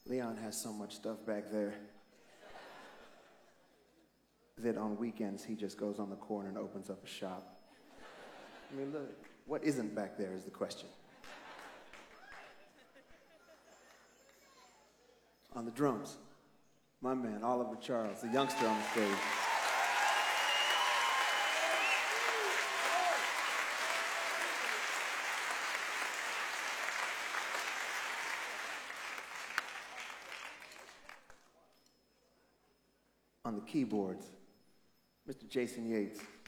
Leon has so much stuff back there that on weekends he just goes on the corner and opens up a shop. I mean, look, what isn't back there is the question. On the drums, my man, Oliver Charles, the youngster on the stage. On the keyboards, Mr. Jason Yates.